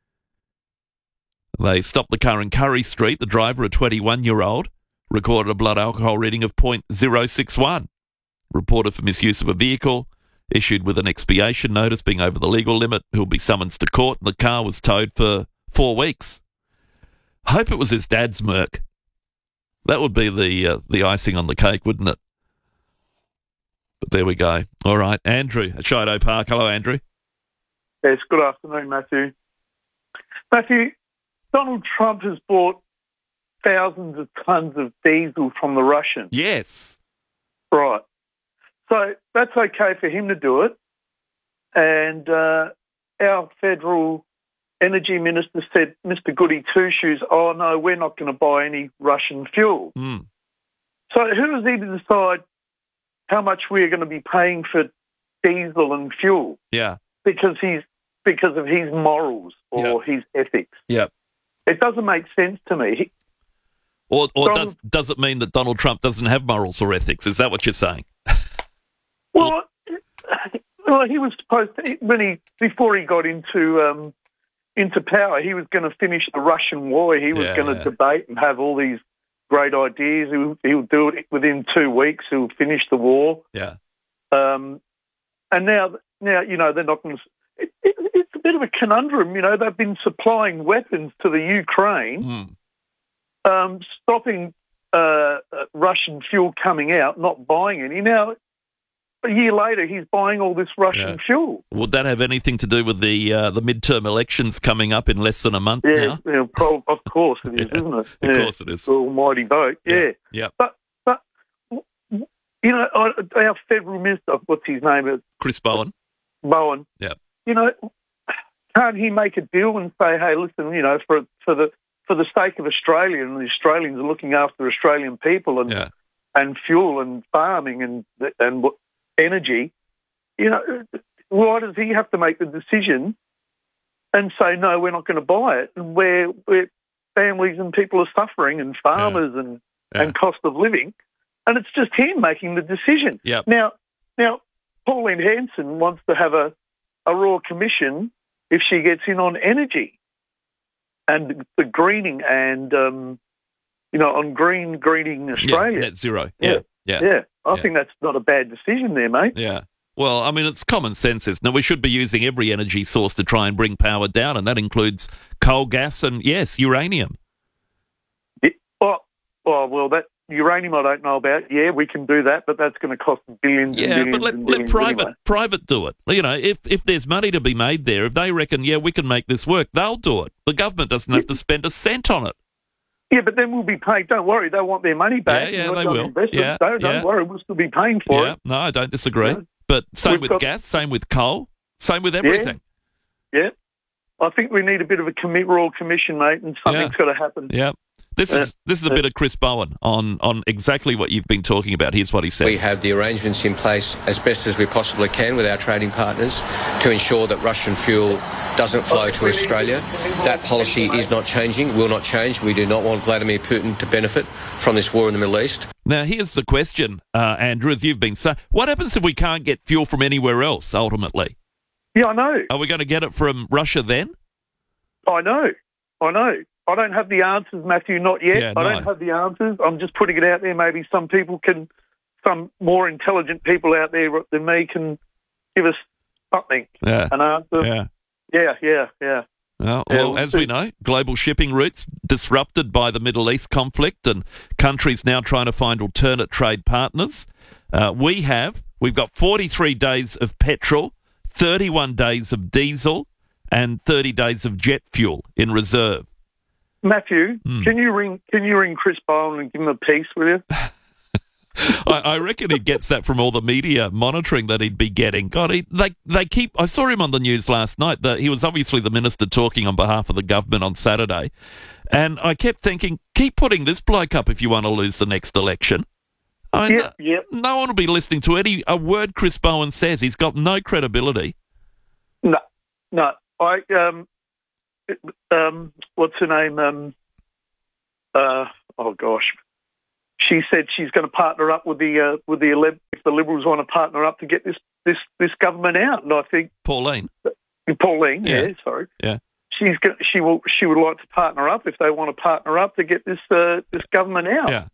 A: They stopped the car in Curry Street. The driver, a 21-year-old, recorded a blood alcohol reading of .061. Reported for misuse of a vehicle, issued with an expiation notice being over the legal limit, who'll be summoned to court, and the car was towed for 4 weeks. I hope it was his dad's Merc. That would be the icing on the cake, wouldn't it? But there we go. All right, Andrew at Shido Park. Hello, Andrew.
G: Yes, good afternoon, Matthew. Matthew, Donald Trump has bought thousands of tonnes of diesel from the Russians.
A: Yes.
G: Right. So that's okay for him to do it. And our federal energy minister said, Mr. Goody Two-Shoes, oh, no, we're not going to buy any Russian fuel.
A: Mm.
G: So who is he to decide how much we're going to be paying for diesel and fuel?
A: Yeah.
G: Because of his morals or his ethics.
A: Yeah.
G: It doesn't make sense to me.
A: Or does it mean that Donald Trump doesn't have morals or ethics? Is that what you're saying?
G: Well, he was supposed to, before he got into power, he was going to finish the Russian war. He was going to debate and have all these great ideas. He'll do it within 2 weeks. He'll finish the war.
A: Yeah.
G: And now, you know, they're not going to. It's a bit of a conundrum. You know, they've been supplying weapons to the Ukraine, stopping Russian fuel coming out, not buying any. Now, a year later, he's buying all this Russian fuel.
A: Would that have anything to do with the midterm elections coming up in less than a month now?
G: Yeah, of course it is, isn't it?
A: Of course it is.
G: The almighty vote,
A: Yeah.
G: But you know, our federal minister, what's his name?
A: Chris Bowen.
G: Yeah. You know, can't he make a deal and say, hey, listen, you know, for the sake of Australia, and the Australians are looking after Australian people and fuel and farming and energy, you know, why does he have to make the decision and say, no, we're not going to buy it, and where families and people are suffering, and farmers and cost of living, and it's just him making the decision.
A: Yep.
G: Now, Pauline Hanson wants to have a Royal Commission if she gets in on energy and the greening and, you know, on greening Australia.
A: Net zero.
G: Yeah. I think that's not a bad decision there, mate.
A: Yeah. Well, I mean, it's common sense, isn't it? We should be using every energy source to try and bring power down, and that includes coal, gas, and, yes, uranium.
G: Well, that uranium I don't know about. Yeah, we can do that, but that's going to cost billions and billions.
A: Yeah, but let private do it. You know, if there's money to be made there, if they reckon, we can make this work, they'll do it. The government doesn't have to spend a cent on it.
G: Yeah, but then we'll be paid. Don't worry, they want their money back.
A: Yeah, they will.
G: Don't worry, we'll still be paying for it.
A: No, I don't disagree. Yeah. But same with gas, same with coal, same with everything.
G: Yeah. I think we need a bit of a Royal Commission, mate, and something's got to happen.
A: Yeah. This is a bit of Chris Bowen on exactly what you've been talking about. Here's what he said.
H: We have the arrangements in place as best as we possibly can with our trading partners to ensure that Russian fuel doesn't flow to Australia. That policy is not changing, will not change. We do not want Vladimir Putin to benefit from this war in the Middle East.
A: Now, here's the question, Andrew, as you've been saying. What happens if we can't get fuel from anywhere else, ultimately?
G: Yeah, I know.
A: Are we going to get it from Russia then?
G: I know. I don't have the answers, Matthew, not yet.
A: Yeah,
G: I don't have the answers. I'm just putting it out there. Maybe some more intelligent people out there than me can give us something, an answer.
A: Yeah.
G: Yeah.
A: Well, as we know, global shipping routes disrupted by the Middle East conflict and countries now trying to find alternate trade partners. We've got 43 days of petrol, 31 days of diesel, and 30 days of jet fuel in reserve.
G: Matthew, can you ring Chris Bowen and give him a piece, will you?
A: I reckon he gets that from all the media monitoring that he'd be getting. God, they keep. I saw him on the news last night. He was obviously the minister talking on behalf of the government on Saturday, and I kept thinking, keep putting this bloke up if you want to lose the next election. No one will be listening to a word Chris Bowen says. He's got no credibility.
G: No. What's her name? Oh gosh. She said she's going to partner up with if the Liberals want to partner up to get this government out, and I think
A: Pauline,
G: yeah, sorry,
A: yeah,
G: she would like to partner up if they want to partner up to get this government out.
A: Yeah.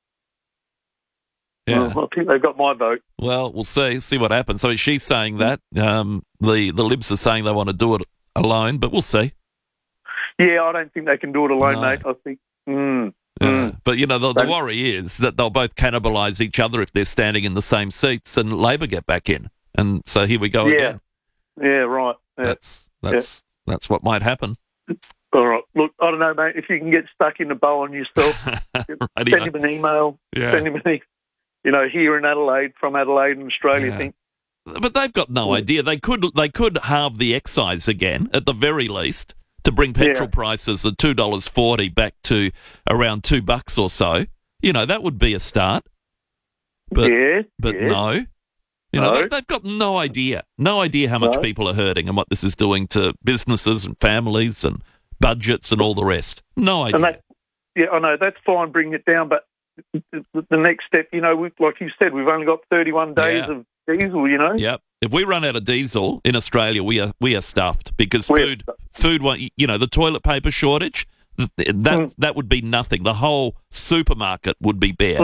A: Yeah.
G: Well, I think they've got my vote.
A: Well, we'll see what happens. So she's saying that the Libs are saying they want to do it alone, but we'll see.
G: Yeah, I don't think they can do it alone, mate. I think.
A: But, the worry is that they'll both cannibalise each other if they're standing in the same seats and Labor get back in. And so here we go again.
G: Yeah, right. Yeah.
A: That's what might happen.
G: All right. Look, I don't know, mate, if you can get stuck in the Bowen yourself, send him an email.
A: Yeah.
G: Send him here in Adelaide, from Adelaide in Australia, I think.
A: But they've got no idea. They could halve the excise again, at the very least, to bring petrol prices at $2.40 back to around $2 or so. That would be a start. But no. They've got no idea how much people are hurting and what this is doing to businesses and families and budgets and all the rest. No idea.
G: I know, that's fine, bringing it down, but the next step, like you said, we've only got 31 days of diesel,
A: Yep. If we run out of diesel in Australia, we are stuffed because food, the toilet paper shortage, that would be nothing. The whole supermarket would be bare.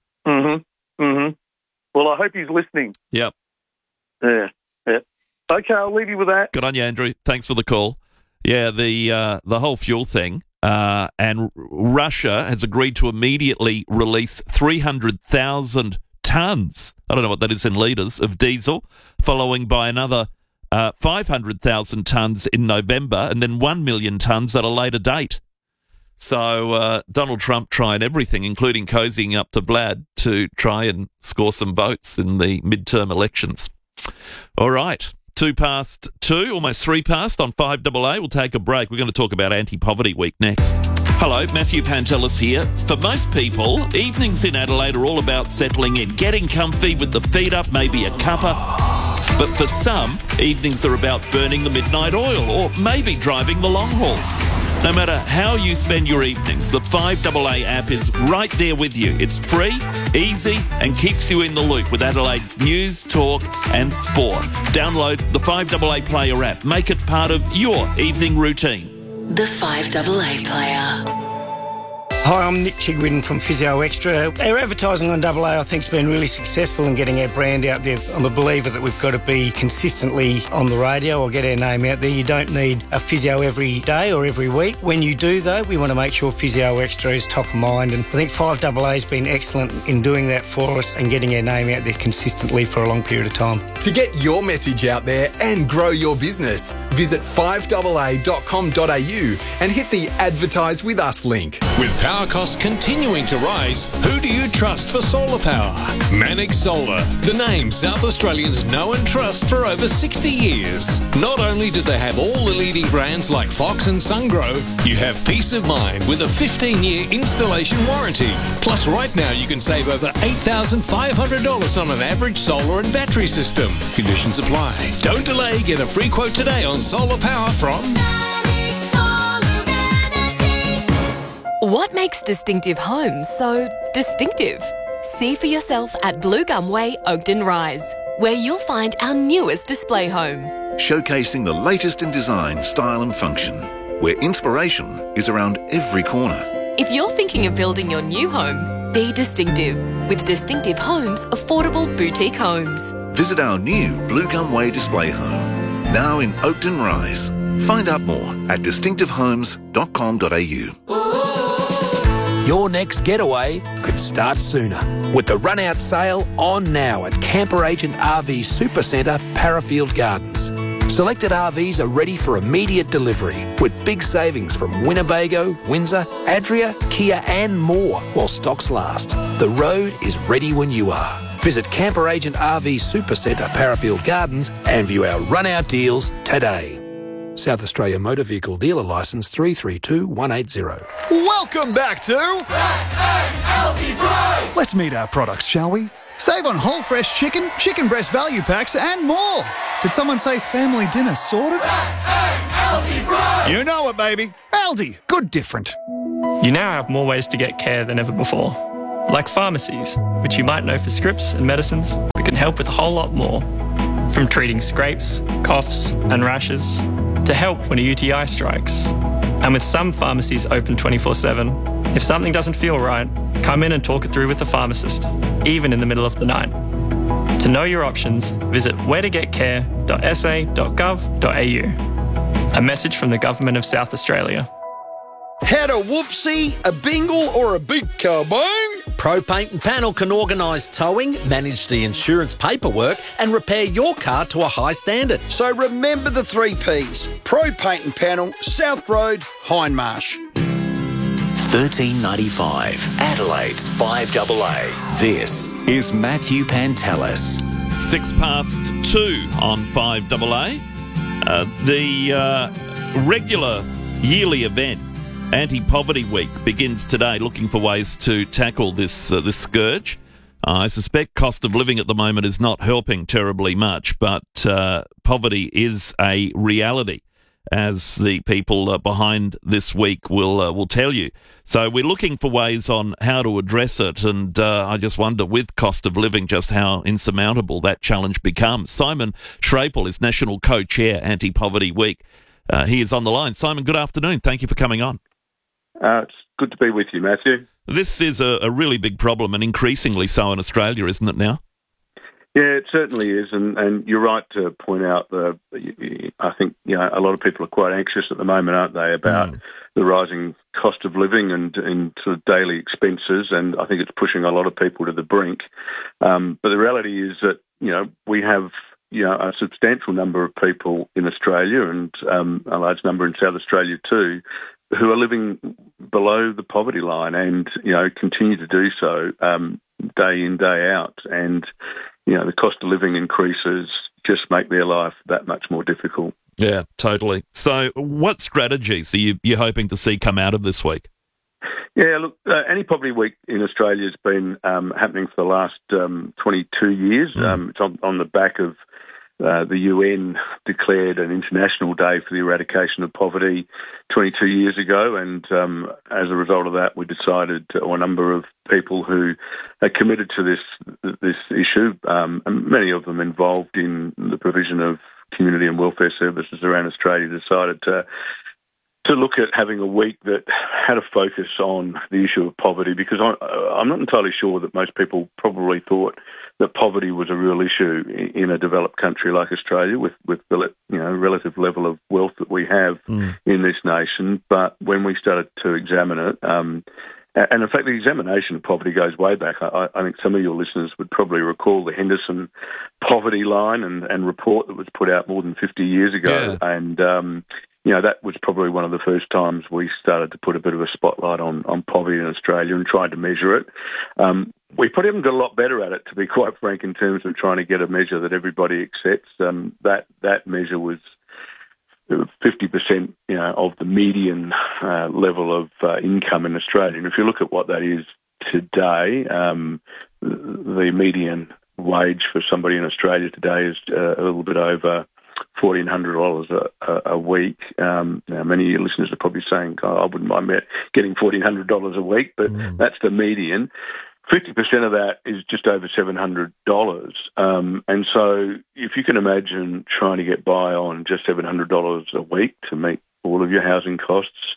G: Well, I hope he's listening.
A: Yep.
G: Yeah. Okay, I'll leave you with that.
A: Good on you, Andrew. Thanks for the call. Yeah, the whole fuel thing, and Russia has agreed to immediately release 300,000 tonnes, I don't know what that is in litres, of diesel, following by another 500,000 tonnes in November and then 1 million tonnes at a later date. So Donald Trump trying everything, including cozying up to Vlad, to try and score some votes in the midterm elections. All right, 2 past 2, almost 3 past on 5AA. We'll take a break. We're going to talk about Anti-Poverty Week next. Hello, Matthew Pantelis here. For most people, evenings in Adelaide are all about settling in, getting comfy with the feet up, maybe a cuppa. But for some, evenings are about burning the midnight oil or maybe driving the long haul. No matter how you spend your evenings, the 5AA app is right there with you. It's free, easy, and keeps you in the loop with Adelaide's news, talk, and sport. Download the 5AA Player app. Make it part of your evening routine.
E: The 5AA Player.
J: Hi, I'm Nick Chigwin from Physio Extra. Our advertising on AA, I think, has been really successful in getting our brand out there. I'm a believer that we've got to be consistently on the radio or get our name out there. You don't need a physio every day or every week. When you do, though, we want to make sure Physio Extra is top of mind, and I think 5AA has been excellent in doing that for us and getting our name out there consistently for a long period of time.
K: To get your message out there and grow your business, visit 5AA.com.au and hit the Advertise With Us link.
C: With power costs continuing to rise, who do you trust for solar power? Manix Solar, the name South Australians know and trust for over 60 years. Not only do they have all the leading brands like Fox and SunGrow, you have peace of mind with a 15-year installation warranty. Plus, right now you can save over $8,500 on an average solar and battery system. Conditions apply. Don't delay. Get a free quote today on solar power from
E: What makes distinctive homes so distinctive? See for yourself at Blue Gum Way, Oakden Rise, where you'll find our newest display home.
M: Showcasing the latest in design, style and function, where inspiration is around every corner.
E: If you're thinking of building your new home, be distinctive with Distinctive Homes Affordable Boutique Homes.
M: Visit our new Blue Gum Way display home, now in Oakden Rise. Find out more at distinctivehomes.com.au.
N: Your next getaway could start sooner with the run-out sale on now at Camper Agent RV Supercentre, Parafield Gardens. Selected RVs are ready for immediate delivery with big savings from Winnebago, Windsor, Adria, Kia and more while stocks last. The road is ready when you are. Visit Camper Agent RV Supercentre, Parafield Gardens and view our run-out deals today. South Australia Motor Vehicle Dealer Licence 332180.
P: Welcome back to Let's meet our products, shall we? Save on whole fresh chicken, chicken breast value packs and more. Did someone say family dinner sorted? You know it, baby. Aldi, good different.
Q: You now have more ways to get care than ever before. Like pharmacies, which you might know for scripts and medicines, but can help with a whole lot more. From treating scrapes, coughs and rashes, to help when a UTI strikes. And with some pharmacies open 24/7, if something doesn't feel right, come in and talk it through with the pharmacist, even in the middle of the night. To know your options, visit wheretogetcare.sa.gov.au. A message from the Government of South Australia.
X: Had a whoopsie, a bingle or a big kabong?
Y: Pro Paint and Panel can organise towing, manage the insurance paperwork and repair your car to a high standard.
X: So remember the 3 Ps. Pro Paint and Panel, South Road, Hindmarsh.
D: $13.95, Adelaide's 5AA. This is Matthew Pantelis.
A: 2:06 on 5AA. The regular yearly event, Anti-Poverty Week, begins today, looking for ways to tackle this scourge. I suspect cost of living at the moment is not helping terribly much, but poverty is a reality, as the people behind this week will tell you. So we're looking for ways on how to address it, and I just wonder, with cost of living, just how insurmountable that challenge becomes. Simon Schrapel is National Co-Chair, Anti-Poverty Week. He is on the line. Simon, good afternoon. Thank you for coming on.
Z: It's good to be with you, Matthew.
A: This is a really big problem, and increasingly so in Australia, isn't it now?
Z: Yeah, it certainly is, and you're right to point out I think a lot of people are quite anxious at the moment, aren't they, about the rising cost of living and sort of daily expenses, and I think it's pushing a lot of people to the brink. But the reality is that we have a substantial number of people in Australia and a large number in South Australia too, who are living below the poverty line and, continue to do so day in, day out. And, the cost of living increases just make their life that much more difficult.
A: Yeah, totally. So what strategies are you hoping to see come out of this week?
Z: Yeah, look, Anti-Poverty Week in Australia has been happening for the last 22 years. It's on the back of the UN declared an international day for the eradication of poverty 22 years ago, and as a result of that, we decided, or a number of people who are committed to this issue, and many of them involved in the provision of community and welfare services around Australia, decided to look at having a week that had a focus on the issue of poverty, because I'm not entirely sure that most people probably thought that poverty was a real issue in a developed country like Australia with the relative level of wealth that we have in this nation. But when we started to examine it, and in fact the examination of poverty goes way back. I think some of your listeners would probably recall the Henderson poverty line and report that was put out more than 50 years ago. Yeah. And that was probably one of the first times we started to put a bit of a spotlight on poverty in Australia and tried to measure it. We probably haven't got a lot better at it, to be quite frank, in terms of trying to get a measure that everybody accepts. That measure was 50%, of the median level of income in Australia. And if you look at what that is today, the median wage for somebody in Australia today is a little bit over $1,400 a week. Now, many of your listeners are probably saying, I wouldn't mind getting $1,400 a week, but that's the median. 50% of that is just over $700. And so if you can imagine trying to get by on just $700 a week to meet all of your housing costs,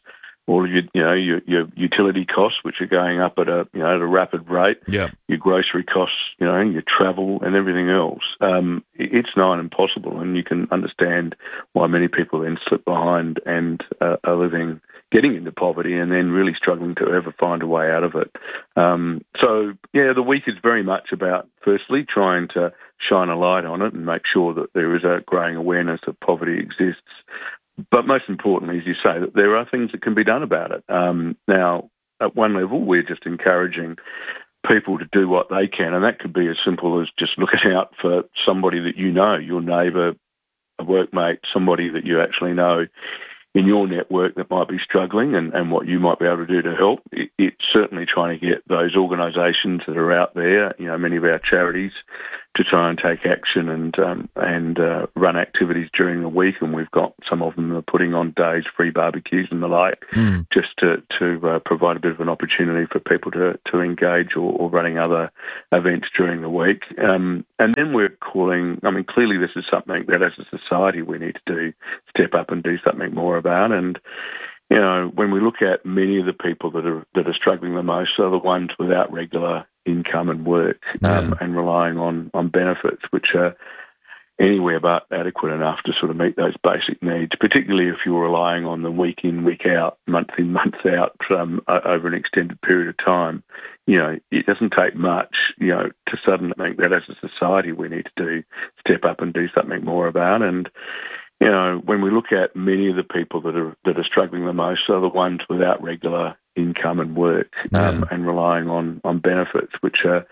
Z: all of your utility costs, which are going up at a rapid rate.
A: Yeah.
Z: Your grocery costs, your travel and everything else. It's nigh on impossible, and you can understand why many people then slip behind and are getting into poverty and then really struggling to ever find a way out of it. The week is very much about, firstly, trying to shine a light on it and make sure that there is a growing awareness that poverty exists. But most importantly, as you say, that there are things that can be done about it. Now, at one level, we're just encouraging people to do what they can, and that could be as simple as just looking out for somebody that you know, your neighbour, a workmate, somebody that you actually know in your network that might be struggling, and what you might be able to do to help. It's certainly trying to get those organisations that are out there, many of our charities, to try and take action and run activities during the week. And we've got some of them that are putting on days, free barbecues and the like, just to provide a bit of an opportunity for people to engage or running other events during the week. And then we're calling, clearly this is something that as a society we need to step up and do something more about. And when we look at many of the people that are struggling the most are the ones without regular income and work, and relying on benefits, which are anywhere but adequate enough to sort of meet those basic needs, particularly if you're relying on them week in, week out, month in, month out, over an extended period of time. It doesn't take much, to suddenly think that as a society we need to step up and do something more about. And when we look at many of the people that are struggling the most are the ones without regular income and work, and relying on benefits, which are